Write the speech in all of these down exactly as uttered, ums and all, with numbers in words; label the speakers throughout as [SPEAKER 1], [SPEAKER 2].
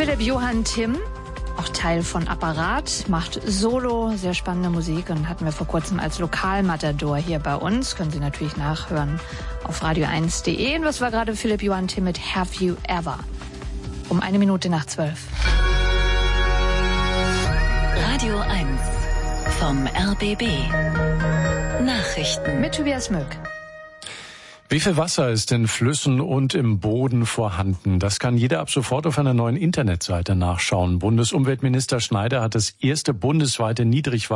[SPEAKER 1] Philipp Johann Timm, auch Teil von Apparat, macht Solo, sehr spannende Musik und hatten wir vor kurzem als Lokalmatador hier bei uns. Können Sie natürlich nachhören auf radio eins punkt de. Und was war gerade Philipp Johann Timm mit Have You Ever? Um eine Minute nach zwölf.
[SPEAKER 2] Radio eins vom R B B. Nachrichten
[SPEAKER 1] mit Tobias Möck.
[SPEAKER 3] Wie viel Wasser ist in Flüssen und im Boden vorhanden? Das kann jeder ab sofort auf einer neuen Internetseite nachschauen. Bundesumweltminister Schneider hat das erste bundesweite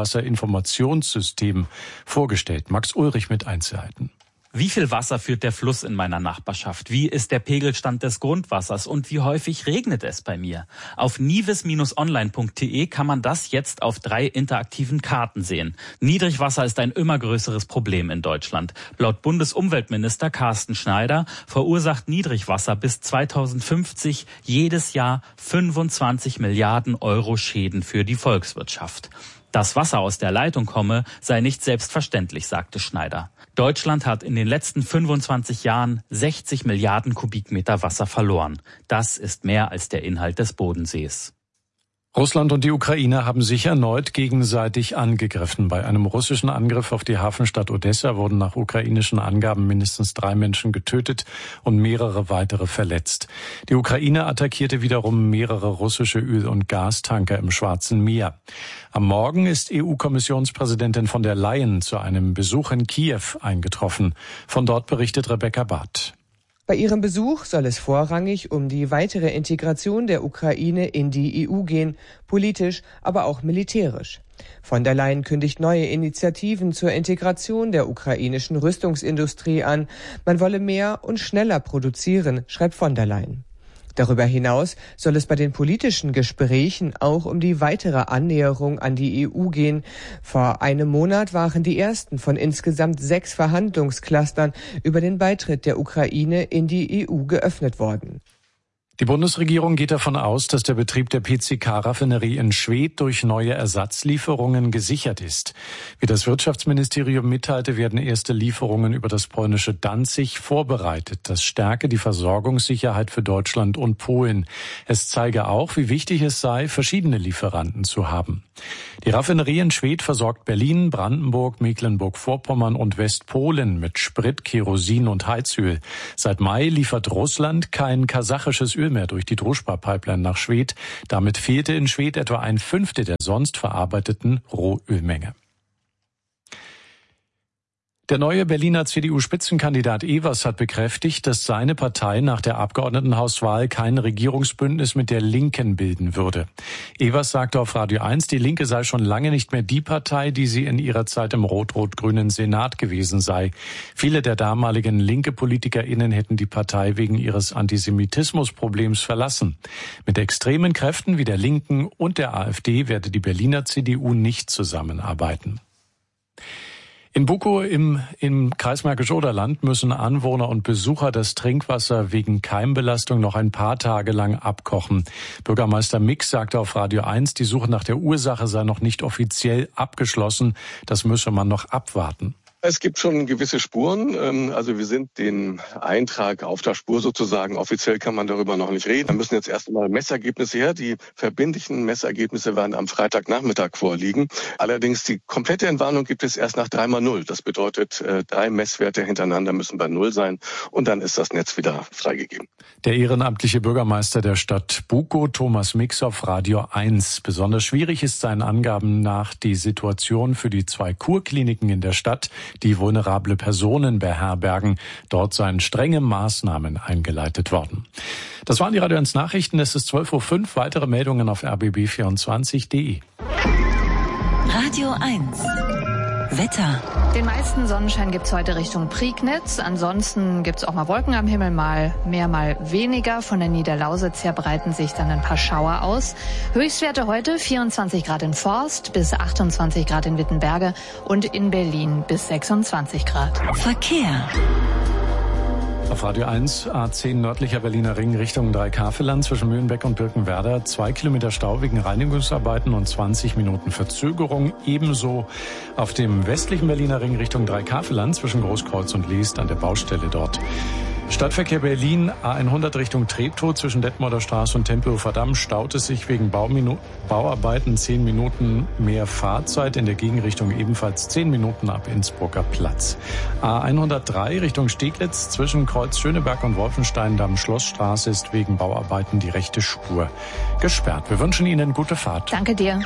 [SPEAKER 3] Niedrigwasserinformationssystem vorgestellt. Max Ulrich mit Einzelheiten.
[SPEAKER 4] Wie viel Wasser führt der Fluss in meiner Nachbarschaft? Wie ist der Pegelstand des Grundwassers? Und wie häufig regnet es bei mir? Auf nives Bindestrich online punkt de kann man das jetzt auf drei interaktiven Karten sehen. Niedrigwasser ist ein immer größeres Problem in Deutschland. Laut Bundesumweltminister Carsten Schneider verursacht Niedrigwasser bis zweitausendfünfzig jedes Jahr fünfundzwanzig Milliarden Euro Schäden für die Volkswirtschaft. Dass Wasser aus der Leitung komme, sei nicht selbstverständlich, sagte Schneider. Deutschland hat in den letzten fünfundzwanzig Jahren sechzig Milliarden Kubikmeter Wasser verloren. Das ist mehr als der Inhalt des Bodensees.
[SPEAKER 3] Russland und die Ukraine haben sich erneut gegenseitig angegriffen. Bei einem russischen Angriff auf die Hafenstadt Odessa wurden nach ukrainischen Angaben mindestens drei Menschen getötet und mehrere weitere verletzt. Die Ukraine attackierte wiederum mehrere russische Öl- und Gastanker im Schwarzen Meer. Am Morgen ist E U-Kommissionspräsidentin von der Leyen zu einem Besuch in Kiew eingetroffen. Von dort berichtet Rebecca Barth.
[SPEAKER 5] Bei ihrem Besuch soll es vorrangig um die weitere Integration der Ukraine in die E U gehen, politisch, aber auch militärisch. Von der Leyen kündigt neue Initiativen zur Integration der ukrainischen Rüstungsindustrie an. Man wolle mehr und schneller produzieren, schreibt von der Leyen. Darüber hinaus soll es bei den politischen Gesprächen auch um die weitere Annäherung an die E U gehen. Vor einem Monat waren die ersten von insgesamt sechs Verhandlungsclustern über den Beitritt der Ukraine in die E U geöffnet worden.
[SPEAKER 3] Die Bundesregierung geht davon aus, dass der Betrieb der P C K-Raffinerie in Schwedt durch neue Ersatzlieferungen gesichert ist. Wie das Wirtschaftsministerium mitteilte, werden erste Lieferungen über das polnische Danzig vorbereitet. Das stärke die Versorgungssicherheit für Deutschland und Polen. Es zeige auch, wie wichtig es sei, verschiedene Lieferanten zu haben. Die Raffinerie in Schwedt versorgt Berlin, Brandenburg, Mecklenburg-Vorpommern und Westpolen mit Sprit, Kerosin und Heizöl. Seit Mai liefert Russland kein kasachisches Öl mehr durch die Družba-Pipeline nach Schwedt. Damit fehlte in Schwedt etwa ein Fünftel der sonst verarbeiteten Rohölmenge. Der neue Berliner C D U-Spitzenkandidat Evers hat bekräftigt, dass seine Partei nach der Abgeordnetenhauswahl kein Regierungsbündnis mit der Linken bilden würde. Evers sagte auf Radio eins, die Linke sei schon lange nicht mehr die Partei, die sie in ihrer Zeit im rot-rot-grünen Senat gewesen sei. Viele der damaligen linke PolitikerInnen hätten die Partei wegen ihres Antisemitismusproblems verlassen. Mit extremen Kräften wie der Linken und der AfD werde die Berliner C D U nicht zusammenarbeiten. In Bukow im, im Kreis Märkisch-Oderland müssen Anwohner und Besucher das Trinkwasser wegen Keimbelastung noch ein paar Tage lang abkochen. Bürgermeister Mix sagte auf Radio eins, die Suche nach der Ursache sei noch nicht offiziell abgeschlossen. Das müsse man noch abwarten.
[SPEAKER 6] Es gibt schon gewisse Spuren. Also wir sind den Eintrag auf der Spur sozusagen. Offiziell kann man darüber noch nicht reden. Da müssen jetzt erst einmal Messergebnisse her. Die verbindlichen Messergebnisse werden am Freitagnachmittag vorliegen. Allerdings die komplette Entwarnung gibt es erst nach drei mal null. Das bedeutet, drei Messwerte hintereinander müssen bei null sein. Und dann ist das Netz wieder freigegeben.
[SPEAKER 3] Der ehrenamtliche Bürgermeister der Stadt Bukow, Thomas Mix, auf Radio eins. Besonders schwierig ist seinen Angaben nach die Situation für die zwei Kurkliniken in der Stadt, die vulnerable Personen beherbergen. Dort seien strenge Maßnahmen eingeleitet worden. Das waren die Radio eins Nachrichten. Es ist zwölf Uhr fünf. Weitere Meldungen auf r b b vierundzwanzig punkt de.
[SPEAKER 2] Radio eins. Wetter.
[SPEAKER 1] Den meisten Sonnenschein gibt's heute Richtung Prignitz. Ansonsten gibt's auch mal Wolken am Himmel, mal mehr, mal weniger. Von der Niederlausitz her breiten sich dann ein paar Schauer aus. Höchstwerte heute vierundzwanzig Grad in Forst, bis achtundzwanzig Grad in Wittenberge und in Berlin bis sechsundzwanzig Grad.
[SPEAKER 2] Verkehr.
[SPEAKER 3] Auf Radio eins, A zehn nördlicher Berliner Ring Richtung Dreikafelland zwischen Mühlenbeck und Birkenwerder. Zwei Kilometer Stau wegen Reinigungsarbeiten und zwanzig Minuten Verzögerung. Ebenso auf dem westlichen Berliner Ring Richtung Dreikafelland zwischen Großkreuz und Liest an der Baustelle dort. Stadtverkehr Berlin, A hundert Richtung Treptow zwischen Detmolder Straße und Tempelhofer Damm staut es sich wegen Bauminu- Bauarbeiten zehn Minuten mehr Fahrzeit, in der Gegenrichtung ebenfalls zehn Minuten ab Innsbrucker Platz. A hundertdrei Richtung Steglitz zwischen Kreuz Schöneberg und Wolfenstein-Damm Schlossstraße ist wegen Bauarbeiten die rechte Spur gesperrt. Wir wünschen Ihnen gute Fahrt.
[SPEAKER 1] Danke dir.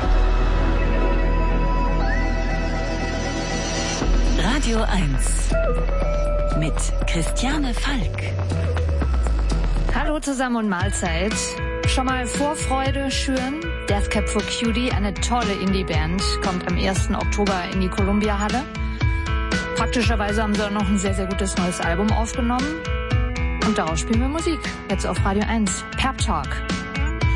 [SPEAKER 2] Radio eins mit Christiane Falk.
[SPEAKER 1] Hallo zusammen und Mahlzeit. Schon mal Vorfreude schüren? Death Cab for Cutie, eine tolle Indie-Band, kommt am ersten Oktober in die Columbia-Halle. Praktischerweise haben sie auch noch ein sehr, sehr gutes neues Album aufgenommen. Und daraus spielen wir Musik. Jetzt auf Radio eins. Pep Talk.